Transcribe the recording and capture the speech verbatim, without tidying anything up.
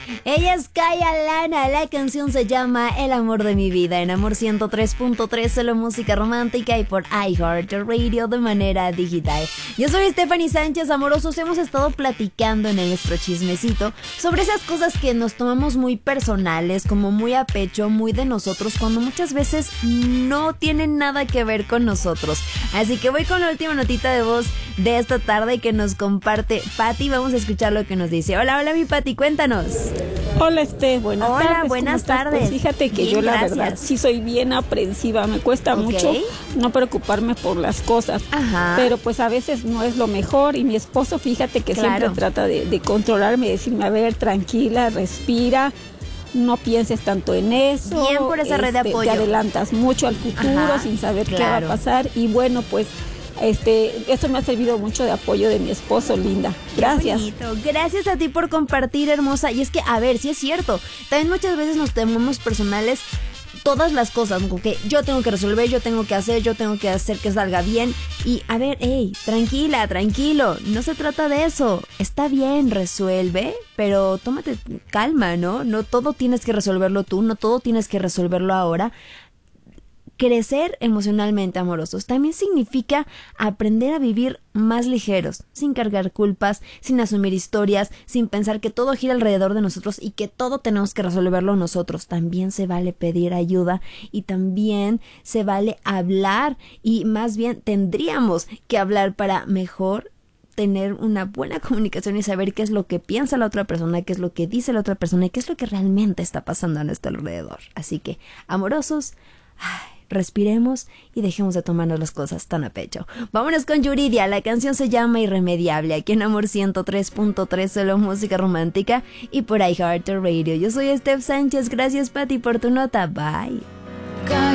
Ella es Kaya Lana, la canción se llama El amor de mi vida en Amor ciento tres punto tres, solo música romántica y por iHeartRadio de manera digital. Yo soy Stephanie Sánchez, amorosos, hemos estado platicando en nuestro chismecito sobre esas cosas que nos tomamos muy personales, como muy a pecho, muy de nosotros, cuando muchas veces no tienen nada que ver con nosotros. Así que voy con la última notita de voz de esta tarde que nos comparte Pati. Vamos a escuchar lo que nos dice. Hola, hola mi Pati, cuéntanos. Hola Este, buenas Hola, tardes. buenas tardes. Pues fíjate que bien, yo la gracias. verdad sí soy bien aprensiva, me cuesta okay. mucho no preocuparme por las cosas. Ajá. Pero pues a veces no es lo mejor y mi esposo fíjate que claro. siempre trata de, de controlarme, de decirme, a ver, tranquila, respira, no pienses tanto en eso. Bien por esa red de este, apoyo. Te adelantas mucho al futuro. Ajá, sin saber claro. qué va a pasar y bueno, pues Este, esto me ha servido mucho de apoyo de mi esposo, Linda. Gracias. Gracias a ti por compartir, hermosa. Y es que, a ver, sí es cierto. También muchas veces nos tomamos personales todas las cosas, como que yo tengo que resolver, yo tengo que hacer, yo tengo que hacer que salga bien. Y a ver, hey, tranquila, tranquilo, no se trata de eso. Está bien, resuelve, pero tómate calma, ¿no? No todo tienes que resolverlo tú, no todo tienes que resolverlo ahora. Crecer emocionalmente, amorosos, también significa aprender a vivir más ligeros, sin cargar culpas, sin asumir historias, sin pensar que todo gira alrededor de nosotros y que todo tenemos que resolverlo nosotros. También se vale pedir ayuda y también se vale hablar, y más bien tendríamos que hablar para mejor tener una buena comunicación y saber qué es lo que piensa la otra persona, qué es lo que dice la otra persona y qué es lo que realmente está pasando a nuestro alrededor. Así que, amorosos, ay, respiremos y dejemos de tomarnos las cosas tan a pecho. Vámonos con Yuridia, la canción se llama Irremediable, aquí en Amor ciento tres punto tres, solo música romántica y por iHeartRadio. Yo soy Steph Sánchez, gracias Pati por tu nota, bye.